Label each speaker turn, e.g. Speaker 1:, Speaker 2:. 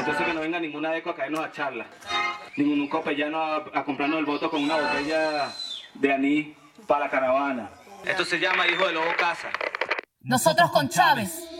Speaker 1: Entonces que no venga ninguna eco a caernos a charla. Ningún copellano a comprarnos el voto con una botella de anís para la caravana. Esto se llama hijo de lobo casa.
Speaker 2: Nosotros con Chávez.